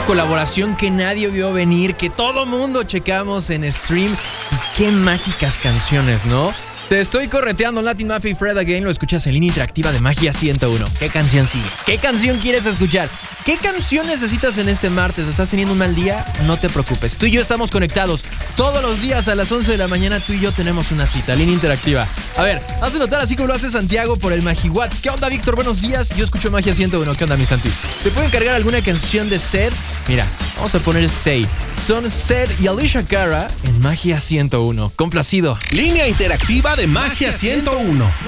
colaboración que nadie vio venir, que todo mundo checamos en stream. Y qué mágicas canciones, ¿no? Te estoy correteando, Latin Mafia y Fred Again. Lo escuchas en línea interactiva de Magia 101. ¿Qué canción sigue? ¿Qué canción quieres escuchar? ¿Qué canción necesitas en este martes? ¿Estás teniendo un mal día? No te preocupes. Tú y yo estamos conectados todos los días a las 11 de la mañana. Tú y yo tenemos una cita, línea interactiva. A ver, hazlo notar así como lo hace Santiago por el MagiWatts. ¿Qué onda, Víctor? Buenos días. Yo escucho Magia 101. ¿Qué onda, mi Santi? ¿Te pueden cargar alguna canción de Sed? Mira, vamos a poner Stay. Son Sed y Alicia Cara en Magia 101. Complacido. Línea interactiva de Magia 101.